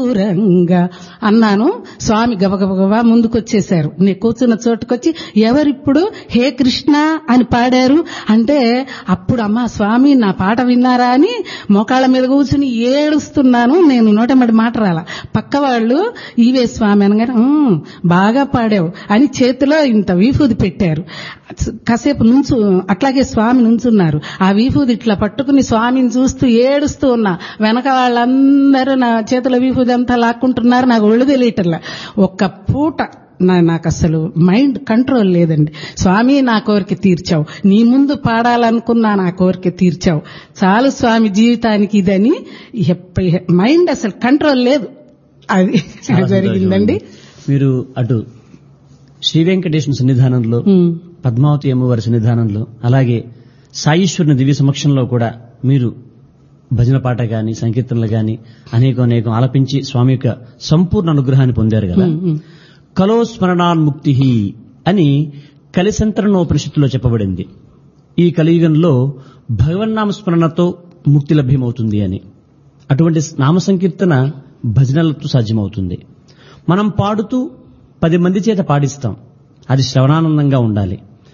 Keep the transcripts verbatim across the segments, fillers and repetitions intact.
దూరంగా అన్నాను. స్వామి గబగబగబా ముందుకొచ్చేశారు. నీ కూర్చున్న చోటుకొచ్చి ఎవరిప్పుడు హే కృష్ణ అని పాడారు అంటే అప్పుడు అమ్మా స్వామి నా పాట విన్నారా అని మోకాళ్ళ మీద కూర్చుని ఏడుస్తున్నాను. నేను నోటమడి మాట రాల. పక్క వాళ్ళు ఈవే స్వామి అనగానే బాగా పాడావు అని చేతిలో ఇంత వీఫూది పెట్టారు. కాసేపు నుంచు అట్లాగే స్వామి నుంచున్నారు. ఆ వీఫూది ఇట్లా పట్టుకుని స్వామిని చూస్తూ ఏడుస్తూ ఉన్నా. వెనక వాళ్ళందరూ నా చేతిలో వీఫూది అంతా లాక్కుంటున్నారు. నాకు ఒళ్ళు తెలియటంలా. ఒక్క పూట నాకు అసలు మైండ్ కంట్రోల్ లేదండి. స్వామి నా కోరిక తీర్చావు, నీ ముందు పాడాలనుకున్నా నా కోరిక తీర్చావు, చాలు స్వామి జీవితానికి ఇదని మైండ్ అసలు కంట్రోల్ లేదు. అది జరిగిందండి. మీరు అటు శ్రీ వెంకటేశ్వర సన్నిధానంలో, పద్మావతి అమ్మవారి సన్నిధానంలో, అలాగే సాయీశ్వరుని దివ్య సమక్షంలో కూడా మీరు భజన పాట గాని సంకీర్తనలు గాని అనేకం అనేకం ఆలపించి స్వామి యొక్క సంపూర్ణ అనుగ్రహాన్ని పొందారు కదా. కలో స్మరణాన్ముక్తి అని కలిసంతరణోపనిషత్తులో చెప్పబడింది. ఈ కలియుగంలో భగవన్నామ స్మరణతో ముక్తి లభ్యమవుతుంది అని. అటువంటి నామ సంకీర్తన భజనలతో సాధ్యమవుతుంది. మనం పాడుతూ పది మంది చేత పాడిస్తాం, అది శ్రవణానందంగా ఉండాలి.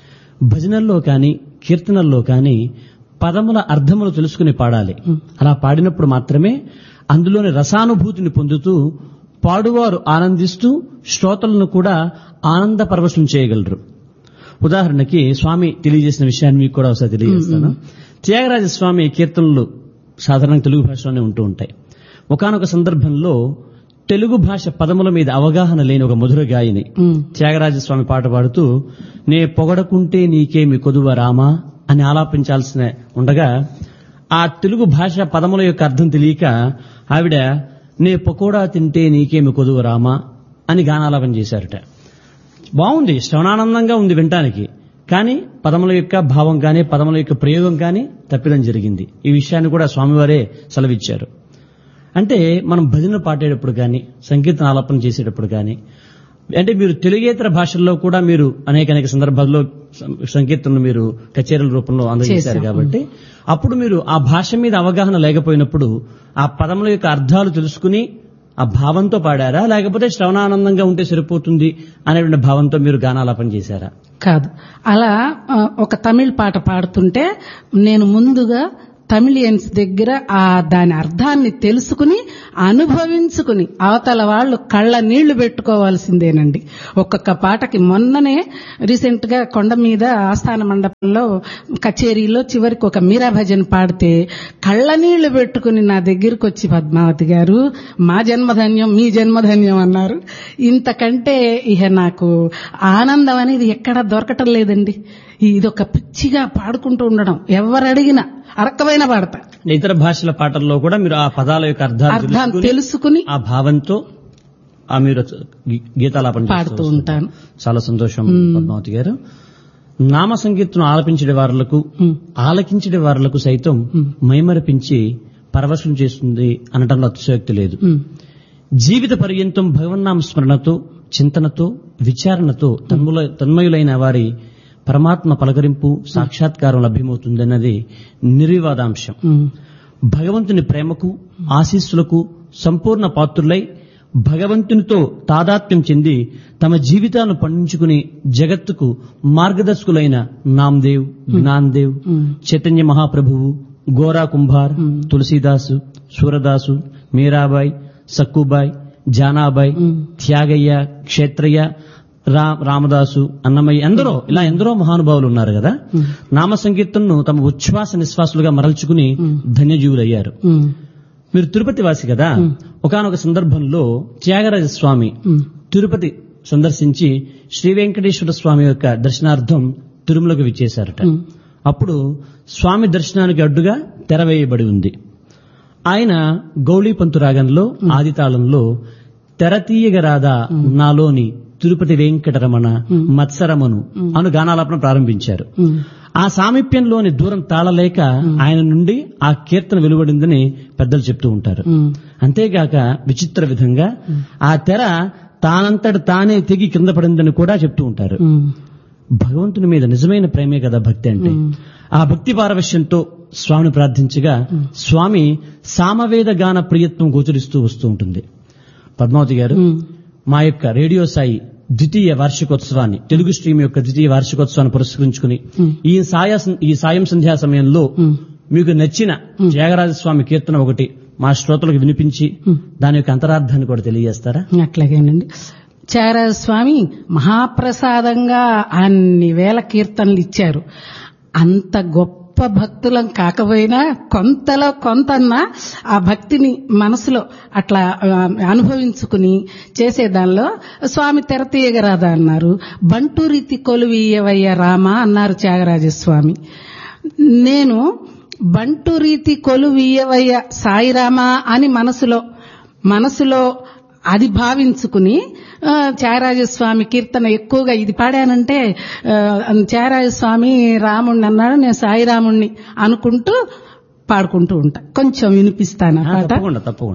భజనల్లో కాని కీర్తనల్లో కాని పదముల అర్థములు తెలుసుకుని పాడాలి. అలా పాడినప్పుడు మాత్రమే అందులోని రసానుభూతిని పొందుతూ పాడువారు ఆనందిస్తూ శ్రోతలను కూడా ఆనంద పరవశం చేయగలరు. ఉదాహరణకి స్వామి తెలియజేసిన విషయాన్ని మీకు కూడా ఒకసారి తెలియజేస్తాను. త్యాగరాజ స్వామి కీర్తనలు సాధారణంగా తెలుగు భాషలోనే ఉంటూ ఉంటాయి. ఒకానొక సందర్భంలో తెలుగు భాష పదముల మీద అవగాహన లేని ఒక మధుర గాయని త్యాగరాజస్వామి పాట పాడుతూ నే పొగడకుంటే నీకేమి కొదువ రామా అని ఆలాపించాల్సిన ఉండగా ఆ తెలుగు భాష పదముల యొక్క అర్థం తెలియక ఆవిడ నే పకోడా తింటే నీకేమి కొదువ రామా అని గానాలాపన చేశారట. బాగుంది, శ్రవణానందంగా ఉంది వినటానికి. కానీ పదముల యొక్క భావం కానీ పదముల యొక్క ప్రయోగం కానీ తప్పిదం జరిగింది. ఈ విషయాన్ని కూడా స్వామివారే సెలవిచ్చారు. అంటే మనం భజన పాడేటప్పుడు కానీ సంకీర్తన ఆలాపన చేసేటప్పుడు కానీ, అంటే మీరు తెలుగేతర భాషల్లో కూడా మీరు అనేక అనేక సందర్భాల్లో సంకీర్తనలు మీరు కచేరీల రూపంలో అందజేశారు కాబట్టి అప్పుడు మీరు ఆ భాష మీద అవగాహన లేకపోయినప్పుడు ఆ పదముల యొక్క అర్థాలు తెలుసుకుని ఆ భావంతో పాడారా, లేకపోతే శ్రవణానందంగా ఉంటే సరిపోతుంది అనేటువంటి భావంతో మీరు గానాలాపన చేశారా? కాదు, అలా ఒక తమిళ్ పాట పాడుతుంటే నేను ముందుగా తమిళియన్స్ దగ్గర ఆ దాని అర్థాన్ని తెలుసుకుని అనుభవించుకుని అవతల వాళ్ళు కళ్ళ నీళ్లు పెట్టుకోవాల్సిందేనండి. ఒక్కొక్క పాటకి మొన్ననే రీసెంట్ గా కొండ మీద ఆస్థాన మండపంలో కచేరీలో చివరికి ఒక మీరా భజన్ పాడితే కళ్ళ నీళ్లు పెట్టుకుని నా దగ్గరికి వచ్చి పద్మావతి గారు మా జన్మధన్యం మీ జన్మధన్యం అన్నారు. ఇంతకంటే ఇహ నాకు ఆనందం అనేది ఎక్కడా దొరకటం లేదండి. ఇదొక పిచ్చిగా పాడుకుంటూ ఉండడం, ఎవరడిగినా అరకమైన పాడతా. ఇతర భాషల పాటల్లో కూడా మీరు ఆ పదాల యొక్క అర్థాలు తెలుసుకుని ఆ భావంతో ఆ మీరు గీతాలాపన పాడుతూ ఉంటాను. చాలా సంతోషం పద్మావతి గారు. నామ సంకీర్తన ఆలపించే వారులకు ఆలకించే వారులకు సైతం మైమరపించి పరవశం చేస్తుంది అనటంలో అతిశయోక్తి లేదు. జీవిత పర్యంతం భగవన్నామ స్మరణతో చింతనతో విచారణతో తన్మయులైన వారి పరమాత్మ పలకరింపు సాక్షాత్కారం లభ్యమవుతుందన్నది నిర్వివాదాంశం. భగవంతుని ప్రేమకు ఆశీస్సులకు సంపూర్ణ పాత్రులై భగవంతునితో తాదాత్మ్యం చెంది తమ జీవితాలను పండించుకుని జగత్తుకు మార్గదర్శకులైన నామ్దేవ్, జ్ఞాన్దేవ్, చైతన్య మహాప్రభువు, గోరా కుంభార్, తులసీదాసు, సూరదాసు, మీరాబాయి, సక్కుబాయ్, జానాబాయ్, త్యాగయ్య, క్షేత్రయ్య, రామదాసు, అన్నమయ్య, ఎందరో ఇలా ఎందరో మహానుభావులు ఉన్నారు కదా. నామ సంకీర్తనను తమ ఉచ్ఛ్వాస నిశ్వాసులుగా మరల్చుకుని ధన్యజీవులయ్యారు. మీరు తిరుపతి వాసి కదా. ఒకానొక సందర్భంలో త్యాగరాజ స్వామి తిరుపతి సందర్శించి శ్రీ వెంకటేశ్వర స్వామి యొక్క దర్శనార్థం తిరుమలకు విచ్చేశారట. అప్పుడు స్వామి దర్శనానికి అడ్డుగా తెరవేయబడి ఉంది. ఆయన గౌళీపంతు రాగంలో ఆదితాళంలో తెరతీయగరాదా నాలోని తిరుపతి వెంకటరమణ మత్సరమను అను గానాలాపన ప్రారంభించారు. ఆ సామీప్యంలోని దూరం తాళలేక ఆయన నుండి ఆ కీర్తన వెలువడిందని పెద్దలు చెప్తూ ఉంటారు. అంతేగాక విచిత్ర విధంగా ఆ తెర తానంతట తానే తెగి కింద పడిందని కూడా చెప్తూ ఉంటారు. భగవంతుని మీద నిజమైన ప్రేమే కదా భక్తి అంటే. ఆ భక్తి పారవశ్యంతో స్వామిని ప్రార్థించగా స్వామి సామవేద గాన ప్రియత్వం గోచరిస్తూ వస్తూ ఉంటుంది. పద్మావతి గారు, ఉమ్, మా యొక్క రేడియో సాయి ద్వితీయ వార్షికోత్సవాన్ని, తెలుగు స్ట్రీమ్ యొక్క ద్వితీయ వార్షికోత్సవాన్ని పురస్కరించుకుని ఉమ్, ఈ సాయ ఈ సాయం సంధ్యా సమయంలో ఉమ్, మీకు నచ్చిన త్యాగరాజస్వామి కీర్తన ఒకటి మా శ్రోతలకు వినిపించి ఉమ్. దాని యొక్క అంతరార్థాన్ని కూడా తెలియజేస్తారా? అట్లాగేనండి. త్యాగరాజ స్వామి మహాప్రసాదంగా అన్ని వేల కీర్తనలు ఇచ్చారు. అంత గొప్ప భక్తులం కాకపోయినా కొంతలో కొంతన్నా ఆ భక్తిని మనసులో అట్లా ఆ, అనుభవించుకుని చేసేదానిలో స్వామి తెరతీయగరాదా అన్నారు. బంటు రీతి కొలువీయవయ్య రామ అన్నారు త్యాగరాజస్వామి. నేను బంటు రీతి కొలువీయవయ్య సాయిరామా అని మనసులో మనసులో అది భావించుకుని ఆ, త్యాగరాజస్వామి కీర్తన ఎక్కువగా ఇది పాడానంటే ఆ, త్యాగరాజస్వామి రాముణ్ణి అన్నాడు, నేను సాయిరాముణ్ణి అనుకుంటూ పాడుకుంటూ ఉంటా. కొంచెం వినిపిస్తాను ఆ ఆ, పాట. తప్పకుండా తప్పకుండా